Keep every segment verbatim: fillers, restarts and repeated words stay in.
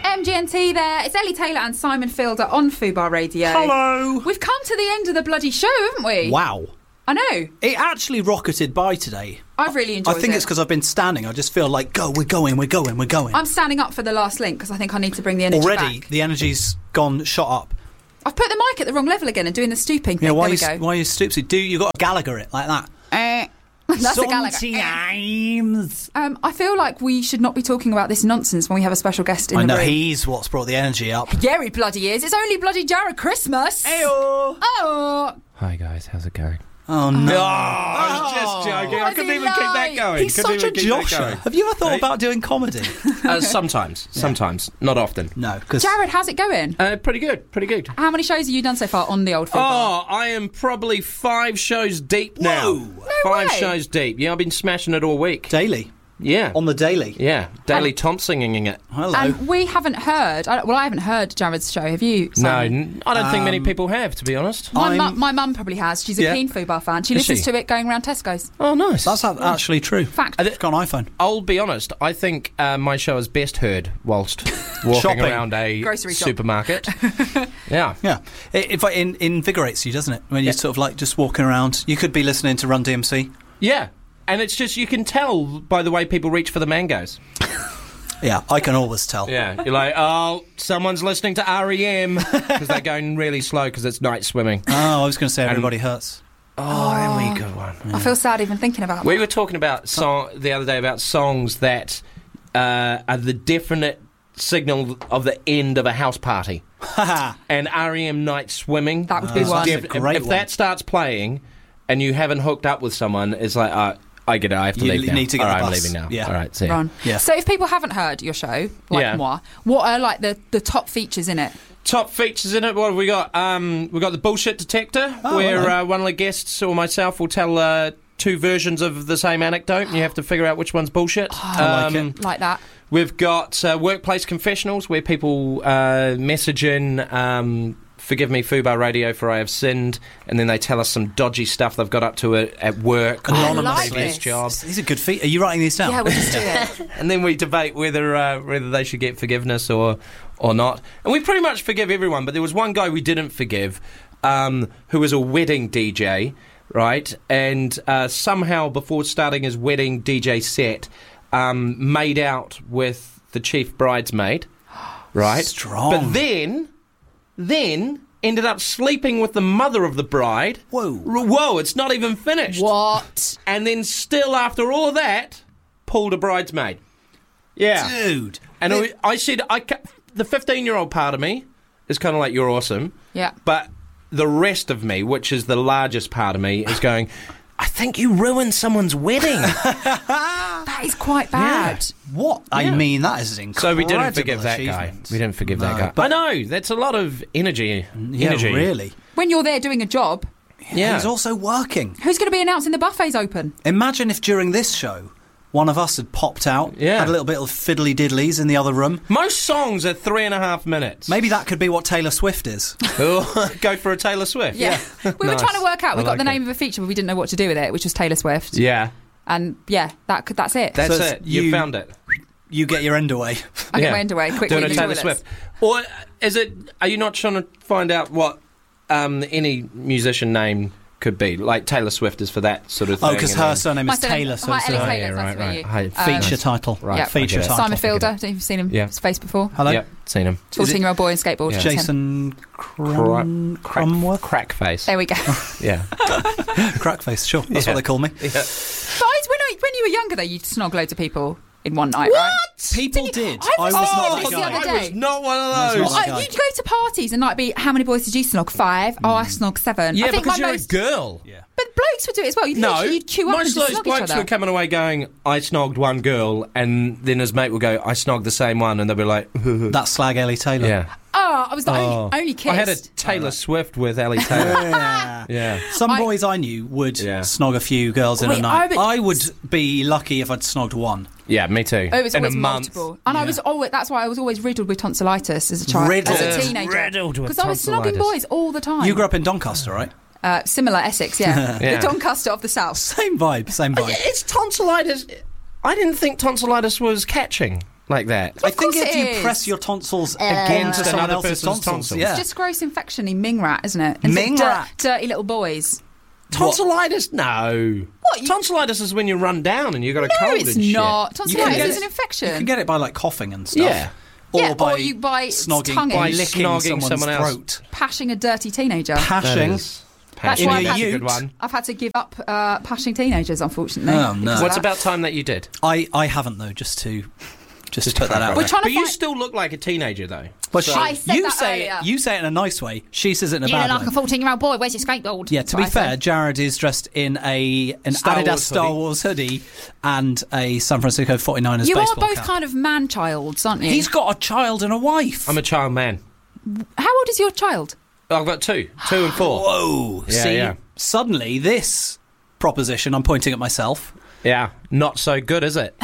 M G N T there. It's Ellie Taylor and Simon Fielder on Fubar Radio. Hello. We've come to the end of the bloody show, haven't we? Wow. I know. It actually rocketed by today. I've really enjoyed it. I think it. it's because I've been standing. I just feel like, go, we're going, we're going, we're going. I'm standing up for the last link because I think I need to bring the energy Already, back. the energy's gone, shot up. I've put the mic at the wrong level again and doing the stooping thing. Yeah, why there you, we go. why you stoopsy? Do you got to Gallagher it like that? Uh, that's a Gallagher. Sometimes. Um, I feel like we should not be talking about this nonsense when we have a special guest in I the know, room. he's what's brought the energy up. Yeah, he bloody is. It's only bloody Jared Christmas. Ayo. Oh. Hi guys, how's it going? Oh, no. Oh, I was just joking. What I does couldn't he even keep that like? going. He's couldn't such a even keep that josher. going. Have you ever thought Hey? about doing comedy? Uh, sometimes, sometimes, not often. No, because Jared, how's it going? Uh, pretty good, pretty good. How many shows have you done so far on the old Fubar? Oh, I am probably five shows deep now. Whoa. No five way. shows deep. Yeah, I've been smashing it all week. daily. Yeah. On the daily. Yeah, Daily And- Tom singing it. Hello. And we haven't heard. I, well, I haven't heard Jared's show. Have you? No, Simon? n- I don't think many Um, people have, to be honest. My, I'm- mu- my mum probably has. She's a Yeah. keen Fubar fan. She Is listens she? to it going around Tesco's. Oh, nice. That's a- actually true. Fact. I I've got an iPhone. I'll be honest, I think uh, my show is best heard whilst walking Shopping. around a Grocery shop. supermarket. Yeah. Yeah, it, it, it invigorates you, doesn't it? When you're Yeah. sort of like just walking around. You could be listening to Run D M C. Yeah. And it's just, you can tell by the way people reach for the mangoes. Yeah, I can always tell. Yeah. You're like, oh, someone's listening to R E M because they're going really slow because it's night swimming. Oh, I was going to say Everybody Hurts. Oh, there we go one. I feel sad even thinking about We that. were talking about song the other day about songs that uh, are the definite signal of the end of a house party. And R E M Night Swimming. That would be is one. def- That's a great if one. that starts playing and you haven't hooked up with someone, it's like, uh, I get it, I have to You leave li- now. need to get All the right, I'm bus. leaving now. Yeah. All right, see ya. Ron. Yeah. So if people haven't heard your show, like Yeah. moi, what are like the, the top features in it? Top features in it. What have we got? Um, we've got the bullshit detector, Oh, where hello. uh, one of the guests or myself will tell uh, two versions of the same anecdote, and you have to figure out which one's bullshit. I like Um, it. Like that? We've got uh, workplace confessionals, where people uh, message in, um, forgive me, Fubar Radio, for I have sinned, and then they tell us some dodgy stuff they've got up to it at work, or I on a like previous this. job. These are good feet. Are you writing these down? Yeah, we'll just do it. And then we debate whether uh, whether they should get forgiveness or or not. And we pretty much forgive everyone, but there was one guy we didn't forgive, um, who was a wedding D J, right? And uh, somehow before starting his wedding D J set, um, made out with the chief bridesmaid, right? Strong. But then, then ended up sleeping with the mother of the bride. Whoa. R- Whoa! It's not even finished. What? And then still, after all of that, pulled a bridesmaid. Yeah. Dude. And I, I said, I ca- the fifteen-year-old part of me is kind of like, you're awesome. Yeah. But the rest of me, which is the largest part of me, is going, I think you ruined someone's wedding. That is quite bad. What? I Yeah. mean, that is incredible. So we didn't forgive that guy. achievement. We didn't forgive that No, guy. but- I know, that's a lot of energy. Yeah, energy. really. When you're there doing a job, Yeah. He's also working. who's going to be announcing the buffets open? Imagine if during this show, one of us had popped out, Yeah. had a little bit of fiddly diddlies in the other room. Most songs are three and a half minutes. Maybe that could be what Taylor Swift is. Oh, go for a Taylor Swift. Yeah. we were Nice. trying to work out. We I got like the it. name of a feature, but we didn't know what to do with it, which was Taylor Swift. Yeah. And yeah, that could, that's it. That's So it's it. You, you- found it. You get your end away. I yeah. get my end away quickly Doing in a the Taylor toilets. Swift. Or is it? Are you not trying to find out what um, any musician name could be? Like Taylor Swift is for that sort of thing. Oh, because and her then- surname My is surname- Taylor, so Hi, it's Ellie a Taylor. yeah, nice right, to meet right. you. Hi, Um, feature nice. title. Right, Yeah. Feature okay. title. Simon I get Fielder. it. I don't know if you've seen him Yeah. his face before. Hello? Yep, seen him. fourteen-year-old boy in skateboard. Yeah. That's him. Jason Cra- Crum- crack, Crumworth? crackface. There we go. Yeah. Crackface, sure. That's Yeah. what they call me. Yeah. But I, when, I, when you were younger, though, you'd snog loads of people in one night, right? People Didn't you- did. I was I was Oh, not this that the guy. other I was day. not one of I those. was not that I, guy. you'd go to parties and like be, how many boys did you snog? Five. Oh, I snog seven. Yeah, I think because my you're most, a girl. Yeah. But blokes would do it as well. You'd No, literally, you'd queue up and most just of those snog each blokes other. were coming away going, I snogged one girl, and then his mate would go, I snogged the same one, and they'd be like, That's Slag Ellie Taylor. yeah. Oh, I was the Oh. only, only kissed. I had a Taylor Swift with Ellie Taylor. Yeah. Yeah. Some I- boys I knew would Yeah. snog a few girls in Wait, a night. I I would- would... be lucky if I'd snogged one. Yeah, me too. Oh, it was In always a month. multiple, and I Yeah. was always. That's why I was always riddled with tonsillitis as a child, Riddled. as a teenager, Riddled with because I was snogging tonsillitis. boys all the time. You grew up in Doncaster, right? uh, similar Essex, yeah, Yeah. the Doncaster of the south. Same vibe, same vibe. It's tonsillitis. I didn't think tonsillitis was catching. like that. I think course if it you is. press your tonsils Uh, against Into someone another else's person's tonsils, tonsils. yeah. It's just gross infection-y ming rat, isn't it? And Ming dirt- rat. Dirty little boys. Tonsillitis? No. What, you- Tonsillitis is when you run down and you've got a No, cold it's and shit. not. You can Tonsillitis get is it- an infection. You can get it by like coughing and stuff. Yeah. Or Yeah, by or you by snogging, tonguing. by By licking snogging someone's someone else. throat. Pashing a dirty teenager. That Pashing. is- That's Pashing why is I've a had- good one. I've had to give up uh, pashing teenagers, unfortunately. Oh, no. because of What's that. about time that you did? I, I haven't though, just to just to put that out We're there. trying to But you find- still look like a teenager, though. Well, So- she- I said you that say earlier. it, you say it in a nice way. She says it in a You bad look like way. a fourteen-year-old boy. Where's your skateboard? Yeah, to That's be what I fair, said. Jared is dressed in a an Star Adidas Wars Star hoodie. Wars hoodie and a San Francisco forty-niners You are baseball both cap. kind of man-childs, aren't you? He's got a child and a wife. I'm a child man. How old is your child? I've got two. Two and four. Whoa! Yeah, See, yeah. suddenly this proposition, I'm pointing at myself. Yeah. Not so good, is it?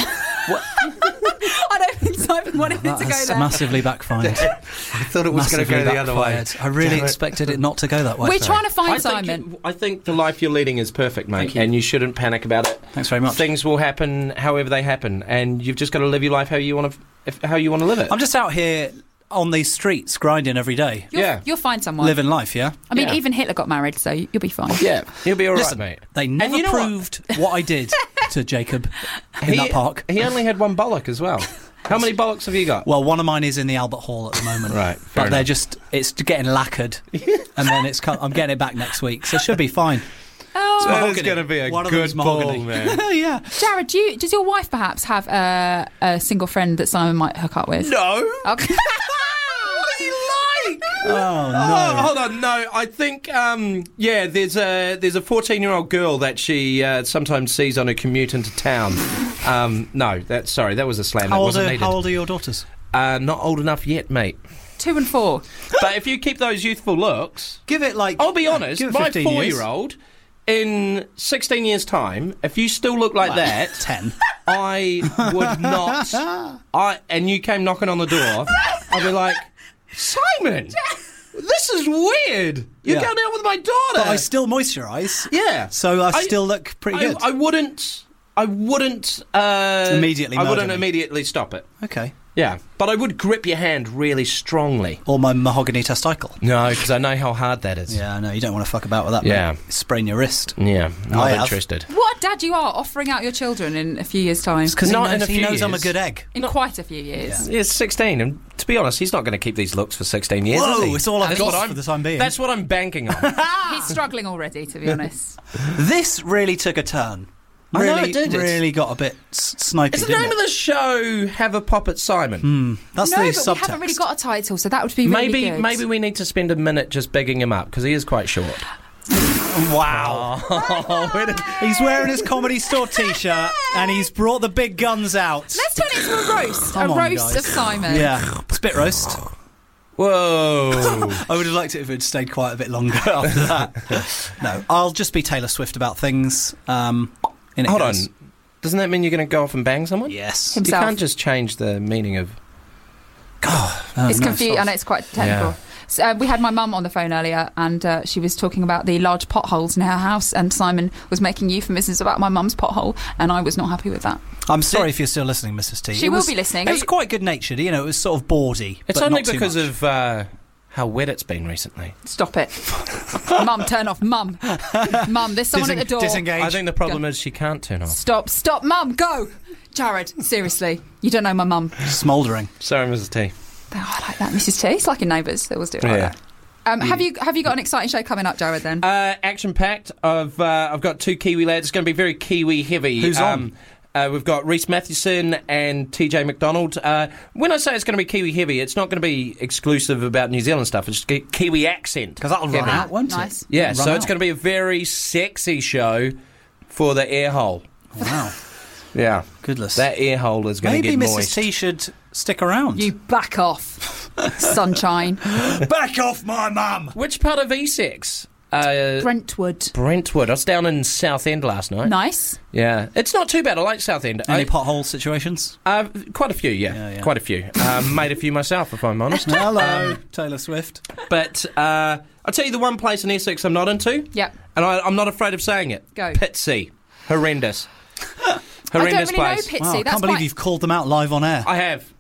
I don't think Simon wanted That it to go has there. massively backfired. I thought it was going to Massively go the other way. backfired. I really Damn it. expected it not to go that way. We're trying to find I think, Simon. you- I think the life you're leading is perfect, mate, Thank you. and you shouldn't panic about it. Thanks very much. Things will happen however they happen, and you've just got to live your life how you want to, if, how you want to live it. I'm just out here on these streets grinding every day, You'll, yeah. you'll find someone. living life. Yeah. I mean, Yeah. even Hitler got married, so you'll be fine. Yeah, you'll be all right, Listen, mate. they never you know what? proved what? I did to Jacob in He, that park. he only had one bollock as well. How many bollocks have you got? Well, one of mine is in the Albert Hall at the moment. Right, But fair they're enough. just, it's getting lacquered. and then it's, co- I'm getting it back next week. So it should be fine. Oh, It's That is mahogany. going to be a One of good them's mahogany. ball, man. yeah. Jared, do you, does your wife perhaps have a, a single friend that Simon might hook up with? No. Okay. What do you like? Oh, Oh, no. hold on, no. I think, um, yeah, there's a there's a fourteen-year-old girl that she uh, sometimes sees on her commute into town. Um, no, that sorry, that was a slam. How that old, wasn't are, needed. how old are your daughters? Uh, not old enough yet, mate. Two and four. But if you keep those youthful looks, Give it like... I'll be honest, give it my fifteen years. four-year-old, in sixteen years' time, if you still look like that, ten. I would not. I and you came knocking on the door, I'd be like, Simon, this is weird. You're Yeah. going out with my daughter. But I still moisturise. yeah. So I, I- still look pretty I, good. I wouldn't. I wouldn't uh, Immediately I murder wouldn't me. immediately stop it. okay. Yeah, but I would grip your hand really strongly. Or my mahogany testicle. No, because I know how hard that is. Yeah, no, you don't want to fuck about with that. Yeah. mate. Sprain your wrist. Yeah, not I have. interested. What a dad you are, offering out your children in a few years' time. Because he Not in knows, a he few knows I'm a years. good egg. In quite a few years. Yeah, sixteen, and to be honest, he's not going to keep these looks for sixteen years. Whoa, is he? it's all I've That's got what I'm- for the time being. That's what I'm banking on. He's struggling already, to be honest. This really took a turn. I know Really, it did. It's- really got a bit s- snipey, Is the didn't name it? of the show Have a Pop at Simon? That's no, the but subtext. we haven't really got a title, so that would be really maybe good. maybe we need to spend a minute just bigging him up because he is quite short. Wow. He's wearing his Comedy Store t-shirt and he's brought the big guns out. Let's turn it into a roast. Come a on, roast guys. of Simon. Yeah, spit roast. Whoa! I would have liked it if it had stayed quite a bit longer after that. No, I'll just be Taylor Swift about things. Um, in it Hold on. goes. Doesn't that mean you're going to go off and bang someone? Yes. Himself. You can't just change the meaning of. Oh, It's no, confusing. stop. I know it's quite technical. Yeah. So, uh, we had my mum on the phone earlier, and uh, she was talking about the large potholes in her house, and Simon was making euphemisms about my mum's pothole, and I was not happy with that. I'm sorry if you're still listening, Missus T. She It will was- be listening. It was quite good-natured, you know, it was sort of bawdy. It's but only not too because much. of uh, how wet it's been recently. Stop it. Mum, turn off. Mum. Mum, there's someone Disen- at the door. Disengage. I think the problem is she can't turn off. Stop. Stop. Mum, go. Jared, seriously. You don't know my mum. Smouldering. Sorry, Missus T. Oh, I like that. Missus T. It's like in Neighbours. They always do it like Yeah. that. Um, have you have you got an exciting show coming up, Jared, then? Uh, action packed. I've uh, I've got two Kiwi lads. It's going to be very Kiwi heavy. Who's um, Uh, we've got Reese Mathewson and T J McDonald. Uh, when I say it's going to be Kiwi heavy, it's not going to be exclusive about New Zealand stuff. It's Ki- Kiwi accent. Because that'll run heavy. out, won't Nice. it? Yeah, Run so out. it's going to be a very sexy show for the air hole. Wow. Yeah, Goodness. that air hole is going to Maybe get Missus moist. T should stick around. You back off, sunshine. back off my mum! Which part of Essex? Uh, Brentwood. Brentwood. I was down in Southend last night. Nice. Yeah, it's not too bad. I like Southend. Any I, pothole situations? uh, quite a few, yeah, Yeah, yeah. quite a few. Um, made a few myself, if I'm honest. Hello, Taylor Swift. But uh, I'll tell you the one place in Essex I'm not into, Yep. and I, I'm not afraid of saying it. Go. Pitsea. Horrendous. I don't Horrendous really place. know Pitsea. Wow, I That's can't believe quite... you've called them out live on air. I have.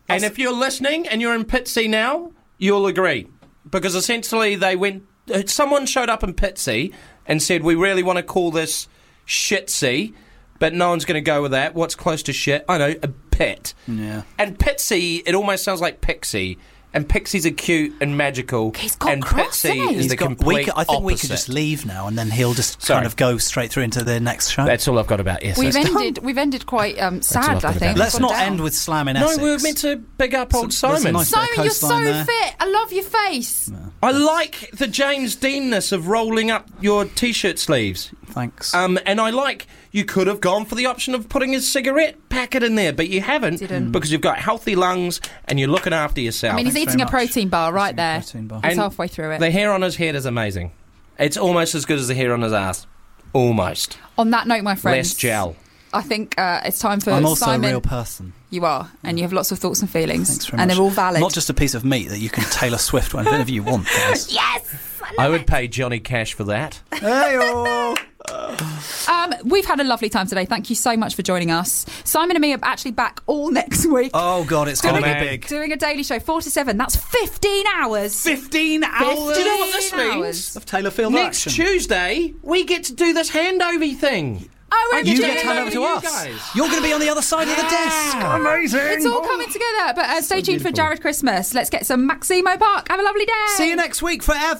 And if you're listening and you're in Pitsea now, you'll agree. Because essentially they went... Someone showed up in Pitsea and said, we really want to call this Shitsea, but no one's going to go with that. What's close to shit? I know, a pit. Yeah. And Pitsea, it almost sounds like Pixie. And pixies are cute and magical. He's got and cross, Pitsea eh? is He's the got- complete we could, I think we could opposite. just leave now, and then he'll just Sorry. kind of go straight through into the next show. That's all I've got about Essex. We've ended. We've ended quite um, all sad. I've I got think. about Let's We've not gone down. end with slamming No, Essex. we were meant to big up old So- there's a Simon. nice bit of Simon, you're so coastline there. fit. I love your face. I like the James Deanness of rolling up your T-shirt sleeves. Thanks. Um, and I like, you could have gone for the option of putting a cigarette packet in there, but you haven't. Didn't. Because you've got healthy lungs and you're looking after yourself. I mean, he's Thanks eating a very much. protein bar right Eating a there. protein bar. He's And halfway through it. The hair on his head is amazing. It's almost as good as the hair on his ass. Almost. On that note, my friends, Less gel. I think uh, it's time for I'm also Simon. a real person. You are, and you have lots of thoughts and feelings, Thanks very and much. they're all valid. Not just a piece of meat that you can Taylor Swift whenever you want, guys. yes. I would pay Johnny Cash for that. Hey-oh. Um, we've had a lovely time today. Thank you so much for joining us. Simon and me are actually back all next week. Oh, God, it's going to Oh, be man. big. Doing a daily show, four to seven. That's fifteen hours. fifteen hours Do you know what this fifteen means? hours. of Taylor Field Next action. Tuesday, we get to do this handover thing. Oh, we're You doing get to hand it. over to you us. guys. You're going to be on the other side of the desk. Amazing. It's all coming together. But uh, stay tuned for beautiful. Jared Christmas. Let's get some Maximo Park. Have a lovely day. See you next week forever.